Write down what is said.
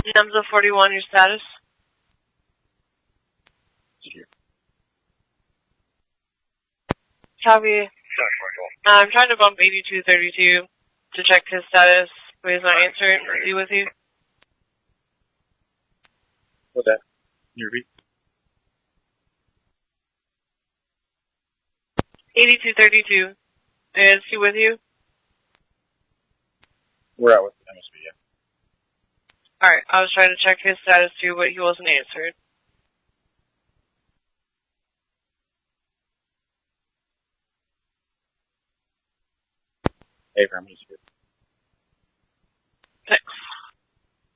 Number 41, your status? Copy. I'm trying to bump 8232 to check his status, but he's not answering. Is he with you? What's that? Can you repeat? 8232. Is he with you? We're out with the MSB, yeah. Alright, I was trying to check his status too, but he wasn't answered. Hey, from he's good. Thanks.